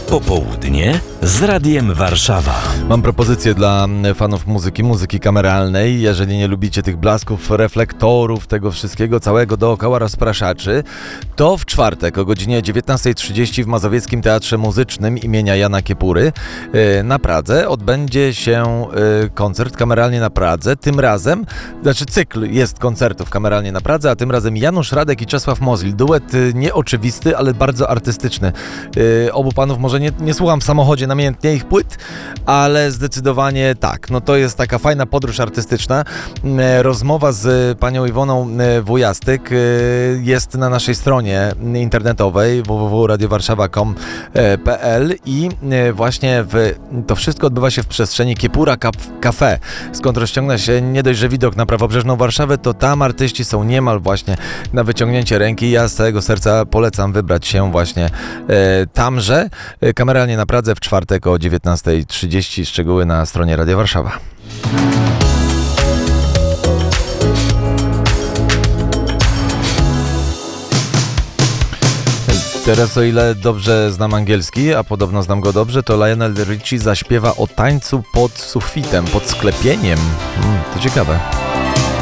Popołudnie z Radiem Warszawa. Mam propozycję dla fanów muzyki kameralnej. Jeżeli nie lubicie tych blasków, reflektorów, tego wszystkiego całego dookoła rozpraszaczy, to w czwartek o godzinie 19:30 w Mazowieckim Teatrze Muzycznym imienia Jana Kiepury na Pradze odbędzie się koncert kameralnie na Pradze. Tym razem, cykl jest koncertów kameralnie na Pradze, a tym razem Janusz Radek i Czesław Mozil. Duet nieoczywisty, ale bardzo artystyczny. Obu panów może nie słucham w samochodzie namiętnie ich płyt, ale zdecydowanie tak. No to jest taka fajna podróż artystyczna. Rozmowa z panią Iwoną Wujastyk jest na naszej stronie internetowej www.radiowarszawa.com.pl i właśnie to wszystko odbywa się w przestrzeni Kiepura Cafe. Skąd rozciąga się nie dość, że widok na prawobrzeżną Warszawę, to tam artyści są niemal właśnie na wyciągnięcie ręki. Ja z całego serca polecam wybrać się właśnie tamże. Kameralnie na Pradze w czwartek o 19:30. Szczegóły na stronie Radia Warszawa. Teraz, o ile dobrze znam angielski, a podobno znam go dobrze, to Lionel Richie zaśpiewa o tańcu pod sufitem, pod sklepieniem. To ciekawe.